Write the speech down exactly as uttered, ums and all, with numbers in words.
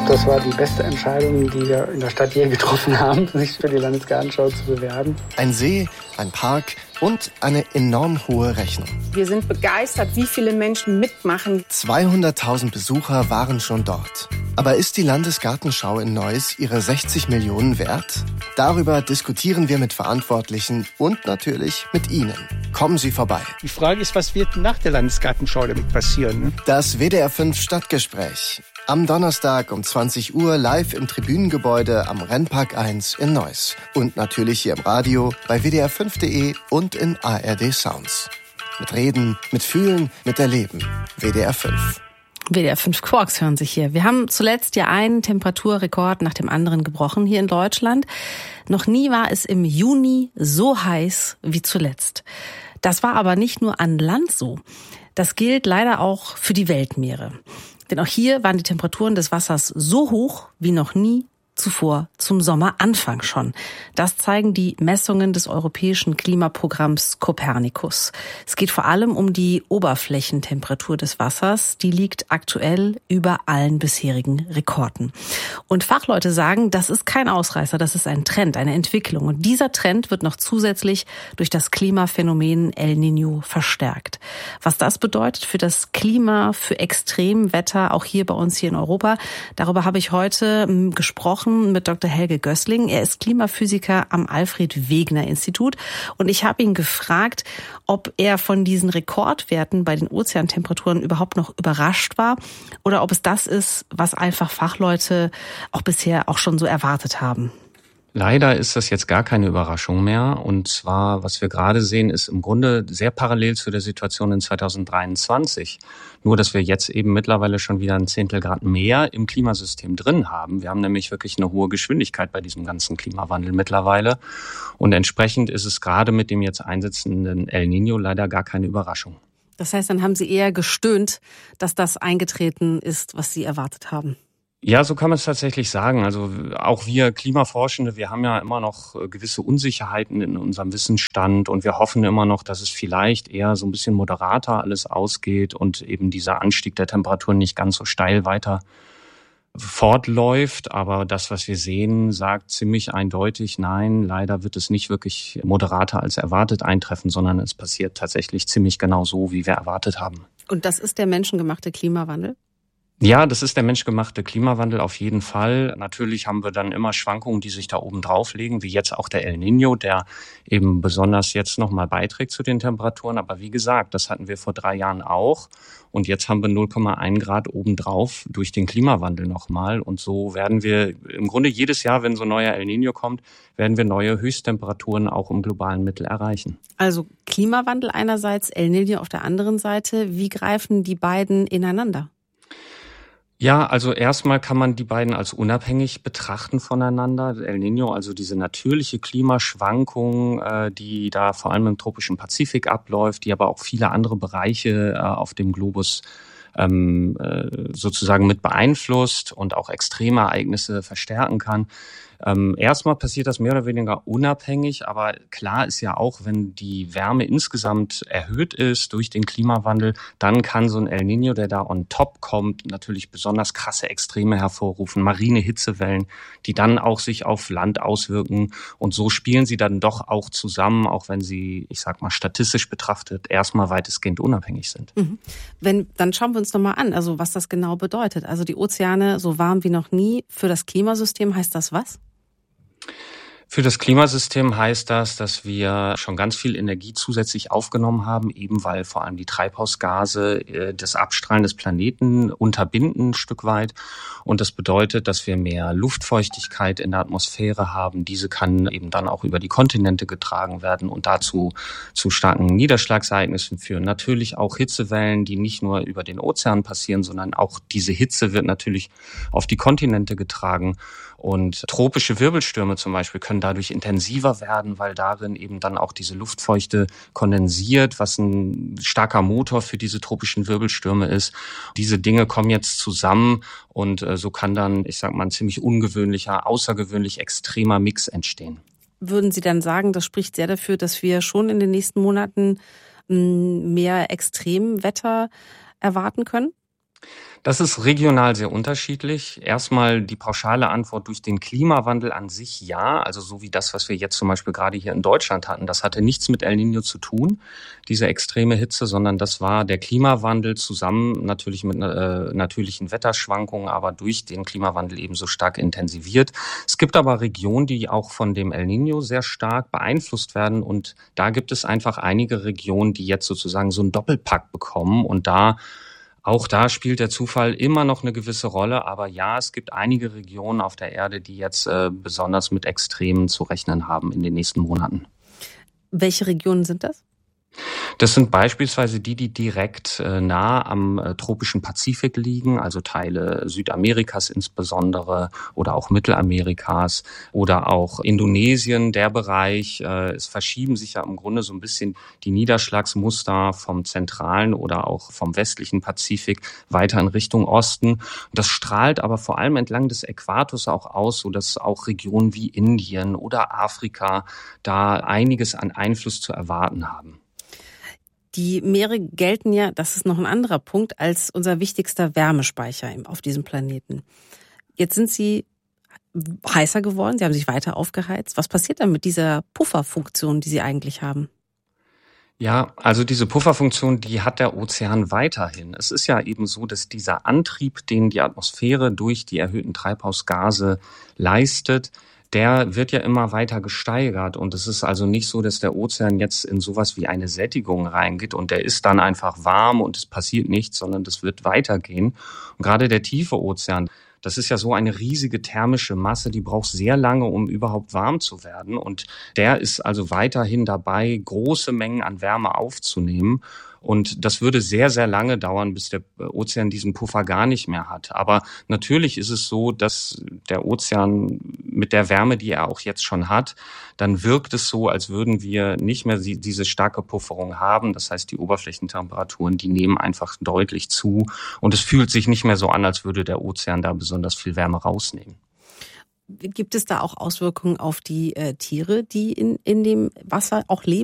Das war die beste Entscheidung, die wir in der Stadt je getroffen haben, sich für die Landesgartenschau zu bewerben. Ein See, ein Park und eine enorm hohe Rechnung. Wir sind begeistert, wie viele Menschen mitmachen. zweihunderttausend Besucher waren schon dort. Aber ist die Landesgartenschau in Neuss ihre sechzig Millionen wert? Darüber diskutieren wir mit Verantwortlichen und natürlich mit Ihnen. Kommen Sie vorbei. Die Frage ist, was wird nach der Landesgartenschau damit passieren? Ne? Das W D R fünf Stadtgespräch. Am Donnerstag um zwanzig Uhr live im Tribünengebäude am Rennpark eins in Neuss. Und natürlich hier im Radio, bei W D R fünf Punkt de und in A R D Sounds. Mit Reden, mit Fühlen, mit Erleben. W D R fünf. W D R fünf Quarks hören sich hier. Wir haben zuletzt ja einen Temperaturrekord nach dem anderen gebrochen hier in Deutschland. Noch nie war es im Juni so heiß wie zuletzt. Das war aber nicht nur an Land so. Das gilt leider auch für die Weltmeere. Denn auch hier waren die Temperaturen des Wassers so hoch wie noch nie zuvor zum Sommeranfang schon. Das zeigen die Messungen des europäischen Klimaprogramms Copernicus. Es geht vor allem um die Oberflächentemperatur des Wassers. Die liegt aktuell über allen bisherigen Rekorden. Und Fachleute sagen, das ist kein Ausreißer, das ist ein Trend, eine Entwicklung. Und dieser Trend wird noch zusätzlich durch das Klimaphänomen El Niño verstärkt. Was das bedeutet für das Klima, für Extremwetter, auch hier bei uns hier in Europa, darüber habe ich heute gesprochen mit Doktor Helge Gößling. Er ist Klimaphysiker am Alfred-Wegener-Institut. Und ich habe ihn gefragt, ob er von diesen Rekordwerten bei den Ozeantemperaturen überhaupt noch überrascht war oder ob es das ist, was einfach Fachleute auch bisher auch schon so erwartet haben. Leider ist das jetzt gar keine Überraschung mehr. Und zwar, was wir gerade sehen, ist im Grunde sehr parallel zu der Situation in zweitausenddreiundzwanzig. Nur, dass wir jetzt eben mittlerweile schon wieder ein Zehntel Grad mehr im Klimasystem drin haben. Wir haben nämlich wirklich eine hohe Geschwindigkeit bei diesem ganzen Klimawandel mittlerweile. Und entsprechend ist es gerade mit dem jetzt einsetzenden El Niño leider gar keine Überraschung. Das heißt, dann haben Sie eher gestöhnt, dass das eingetreten ist, was Sie erwartet haben. Ja, so kann man es tatsächlich sagen. Also auch wir Klimaforschende, wir haben ja immer noch gewisse Unsicherheiten in unserem Wissensstand und wir hoffen immer noch, dass es vielleicht eher so ein bisschen moderater alles ausgeht und eben dieser Anstieg der Temperaturen nicht ganz so steil weiter fortläuft. Aber das, was wir sehen, sagt ziemlich eindeutig, nein, leider wird es nicht wirklich moderater als erwartet eintreffen, sondern es passiert tatsächlich ziemlich genau so, wie wir erwartet haben. Und das ist der menschengemachte Klimawandel? Ja, das ist der menschgemachte Klimawandel auf jeden Fall. Natürlich haben wir dann immer Schwankungen, die sich da oben drauflegen, wie jetzt auch der El Niño, der eben besonders jetzt nochmal beiträgt zu den Temperaturen. Aber wie gesagt, das hatten wir vor drei Jahren auch. Und jetzt haben wir null Komma eins Grad obendrauf durch den Klimawandel nochmal. Und so werden wir im Grunde jedes Jahr, wenn so ein neuer El Niño kommt, werden wir neue Höchsttemperaturen auch im globalen Mittel erreichen. Also Klimawandel einerseits, El Niño auf der anderen Seite. Wie greifen die beiden ineinander? Ja, also erstmal kann man die beiden als unabhängig betrachten voneinander. El Niño, also diese natürliche Klimaschwankung, äh, die da vor allem im tropischen Pazifik abläuft, die aber auch viele andere Bereiche äh, auf dem Globus ähm, äh, sozusagen mit beeinflusst und auch Extremereignisse verstärken kann. Ähm, erstmal passiert das mehr oder weniger unabhängig, aber klar ist ja auch, wenn die Wärme insgesamt erhöht ist durch den Klimawandel, dann kann so ein El Niño, der da on top kommt, natürlich besonders krasse Extreme hervorrufen, marine Hitzewellen, die dann auch sich auf Land auswirken. Und so spielen sie dann doch auch zusammen, auch wenn sie, ich sag mal, statistisch betrachtet erstmal weitestgehend unabhängig sind. Mhm. Wenn, dann schauen wir uns doch mal an, also was das genau bedeutet. Also die Ozeane so warm wie noch nie. Für das Klimasystem heißt das was? Für das Klimasystem heißt das, dass wir schon ganz viel Energie zusätzlich aufgenommen haben, eben weil vor allem die Treibhausgase äh, das Abstrahlen des Planeten unterbinden ein Stück weit. Und das bedeutet, dass wir mehr Luftfeuchtigkeit in der Atmosphäre haben. Diese kann eben dann auch über die Kontinente getragen werden und dazu zu starken Niederschlagsereignissen führen. Natürlich auch Hitzewellen, die nicht nur über den Ozean passieren, sondern auch diese Hitze wird natürlich auf die Kontinente getragen. Und tropische Wirbelstürme zum Beispiel können dadurch intensiver werden, weil darin eben dann auch diese Luftfeuchte kondensiert, was ein starker Motor für diese tropischen Wirbelstürme ist. Diese Dinge kommen jetzt zusammen und äh, so kann dann, ich sag mal, ein ziemlich ungewöhnlicher, außergewöhnlich extremer Mix entstehen. Würden Sie dann sagen, das spricht sehr dafür, dass wir schon in den nächsten Monaten mehr Extremwetter erwarten können? Das ist regional sehr unterschiedlich. Erstmal die pauschale Antwort durch den Klimawandel an sich ja. Also so wie das, was wir jetzt zum Beispiel gerade hier in Deutschland hatten. Das hatte nichts mit El Niño zu tun, diese extreme Hitze, sondern das war der Klimawandel zusammen natürlich mit äh, natürlichen Wetterschwankungen, aber durch den Klimawandel ebenso stark intensiviert. Es gibt aber Regionen, die auch von dem El Niño sehr stark beeinflusst werden. Und da gibt es einfach einige Regionen, die jetzt sozusagen so einen Doppelpack bekommen. Und da Auch da spielt der Zufall immer noch eine gewisse Rolle. Aber ja, es gibt einige Regionen auf der Erde, die jetzt äh, besonders mit Extremen zu rechnen haben in den nächsten Monaten. Welche Regionen sind das? Das sind beispielsweise die, die direkt äh, nah am äh, tropischen Pazifik liegen, also Teile Südamerikas insbesondere oder auch Mittelamerikas oder auch Indonesien, der Bereich. Äh, es verschieben sich ja im Grunde so ein bisschen die Niederschlagsmuster vom zentralen oder auch vom westlichen Pazifik weiter in Richtung Osten. Das strahlt aber vor allem entlang des Äquators auch aus, sodass auch Regionen wie Indien oder Afrika da einiges an Einfluss zu erwarten haben. Die Meere gelten ja, das ist noch ein anderer Punkt, als unser wichtigster Wärmespeicher auf diesem Planeten. Jetzt sind sie heißer geworden, sie haben sich weiter aufgeheizt. Was passiert dann mit dieser Pufferfunktion, die sie eigentlich haben? Ja, also diese Pufferfunktion, die hat der Ozean weiterhin. Es ist ja eben so, dass dieser Antrieb, den die Atmosphäre durch die erhöhten Treibhausgase leistet, der wird ja immer weiter gesteigert. Und es ist also nicht so, dass der Ozean jetzt in sowas wie eine Sättigung reingeht und der ist dann einfach warm und es passiert nichts, sondern das wird weitergehen. Und gerade der tiefe Ozean, das ist ja so eine riesige thermische Masse, die braucht sehr lange, um überhaupt warm zu werden. Und der ist also weiterhin dabei, große Mengen an Wärme aufzunehmen. Und das würde sehr, sehr lange dauern, bis der Ozean diesen Puffer gar nicht mehr hat. Aber natürlich ist es so, dass der Ozean mit der Wärme, die er auch jetzt schon hat, dann wirkt es so, als würden wir nicht mehr diese starke Pufferung haben. Das heißt, die Oberflächentemperaturen, die nehmen einfach deutlich zu. Und es fühlt sich nicht mehr so an, als würde der Ozean da besonders viel Wärme rausnehmen. Gibt es da auch Auswirkungen auf die äh, Tiere, die in, in dem Wasser auch leben?